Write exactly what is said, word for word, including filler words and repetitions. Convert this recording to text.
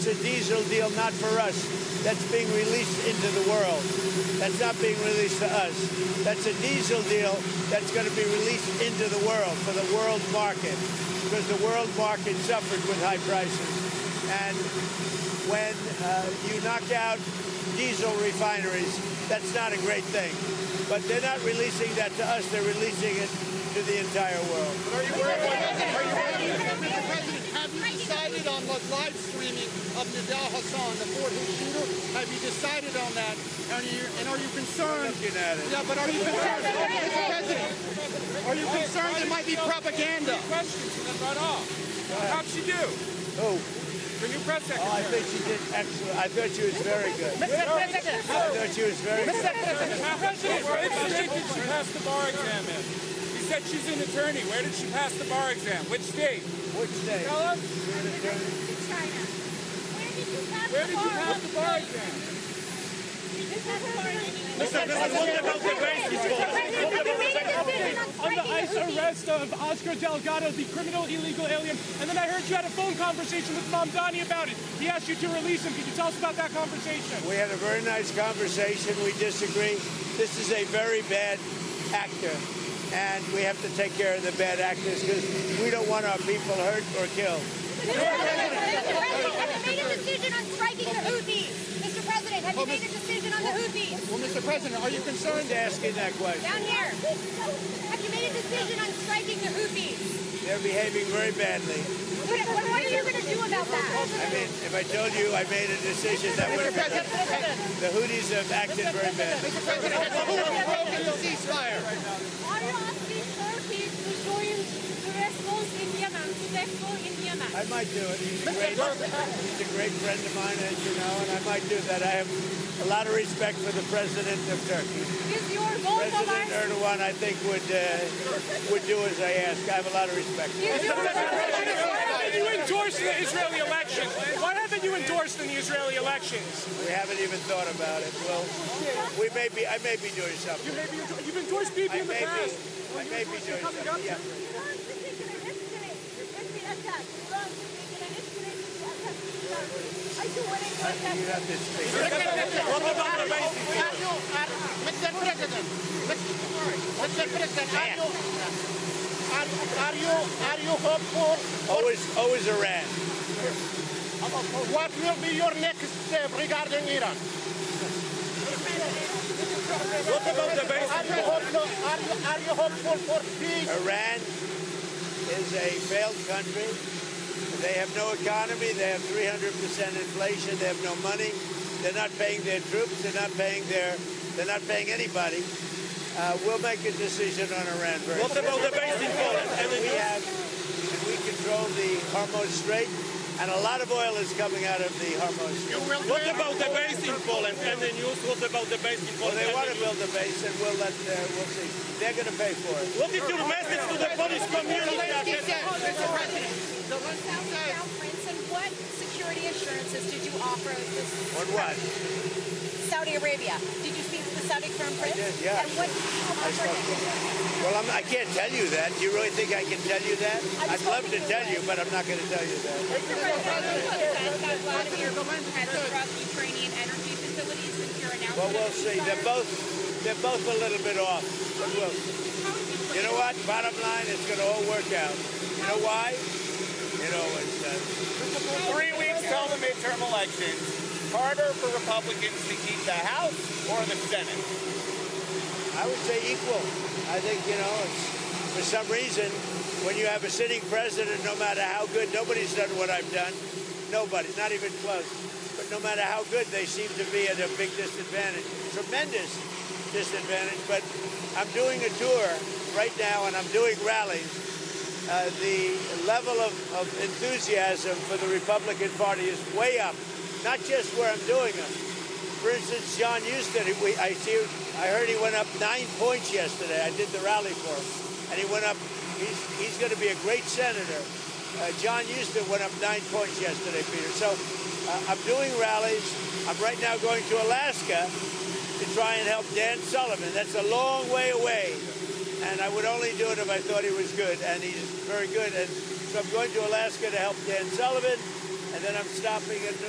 that's a diesel deal not for us. That's being released into the world. That's not being released to us. That's a diesel deal that's going to be released into the world for the world market, because the world market suffered with high prices. And when uh, you knock out diesel refineries, that's not a great thing. But they're not releasing that to us. They're releasing it to the entire world. But are you worried about that? Are you worried, Mister President, have you decided on the live streaming of Nidal Hasan, the Fort Hood shooter? Have you decided on that? And are you, and are you concerned? Looking at it. Yeah, but are you concerned, Mister President? Are you concerned it might be propaganda? Questions and then run off. How'd she do? Oh. The new press secretary. Oh, I think she did excellent. I thought she was very good. Mister President. I thought she was very good. Mister President. President, where did she pass the bar exam in? He said she's an attorney. Where did she pass the bar exam? Which state? Which state? Tell us. China. Where did you pass Where the did you bar? pass the bar exam? Mister President, what about the On the ICE arrest of Oscar Delgado, the criminal illegal alien, and then I heard you had a phone conversation with Mamdani about it. He asked you to release him. Could you tell us about that conversation? We had a very nice conversation. We disagree. This is a very bad actor, and we have to take care of the bad actors because we don't want our people hurt or killed. Mister President, have you made a decision on striking the Houthis? Mister President, have you made a decision on the Houthis? Well, Mister President, are you concerned? Who's asking that question? Down here. Have you made a decision on striking the Houthis? They're behaving very badly. What, what, what are you going to do about that? I mean, if I told you I made a decision, that would have been... The Houthis have acted very bad. Mister President, has the Houthis broken the ceasefire? Are you asking Turkey to join the response in Yemen, to withdraw in Yemen? I might do it. He's a great, he's a great friend of mine, as you know, and I might do that. I have a lot of respect for the president of Turkey. Is your goal President Erdogan, I think, would uh, would do as I ask. I have a lot of respect for him. Why haven't you endorsed the Israeli elections? Why haven't you endorsed in the Israeli elections? We haven't even thought about it. Well, we may be. I may be doing something. You may be, you've endorsed Bibi I in the may be. past. I may be doing something. Yeah. You have to speak. What about the basic? Are you, are, Mister President, Mister President, are you, are, are you, are you hopeful? Always, always Iran. What will be your next step regarding Iran? What about the basic? Are you hopeful, are you, are you hopeful for peace? Iran is a failed country. They have no economy. They have three hundred percent inflation. They have no money. They're not paying their troops. They're not paying their. They're not paying anybody. Uh, we'll make a decision on Iran very What soon. about the basic Poland? And we have, and we control the Hormuz Strait, and a lot of oil is coming out of the Hormuz Strait. What about the base in Poland and the news? What about the base in Well, Poland? they and want the to build a base, and we'll let. Uh, we'll see. They're going to pay for it. What is your message to the Polish community? Zelensky said, Mister President, South Crown Prince, and what security assurances did you offer this On what? Saudi Arabia? Did you speak to the Saudi Crown Prince? did, yeah. And what did you offer him? Well, I'm, I can't tell you that. Do you really think I can tell you that? I'm I'd love to hoping you tell will. you, but I'm not going to tell you that. Mister President, that Vladimir Putin has struck Ukrainian energy facilities since your announcement. Well, we'll see. They're both, they're both a little bit off, but we'll see. You know what? Bottom line, it's going to all work out. You know why? It always does. Three weeks till the midterm elections. Harder for Republicans to keep the House or the Senate? I would say equal. I think, you know, it's, for some reason, when you have a sitting president, no matter how good, nobody's done what I've done. Nobody, not even close. But no matter how good, they seem to be at a big disadvantage. Tremendous disadvantage. But I'm doing a tour right now, and I'm doing rallies. Uh, the level of, of enthusiasm for the Republican Party is way up. Not just where I'm doing them. For instance, John Huston, we, I see, I heard he went up nine points yesterday. I did the rally for him, and he went up. He's he's going to be a great senator. Uh, John Huston went up nine points yesterday, Peter. So uh, I'm doing rallies. I'm right now going to Alaska to try and help Dan Sullivan. That's a long way away, and I would only do it if I thought he was good, and he's very good. And so I'm going to Alaska to help Dan Sullivan, and then I'm stopping at New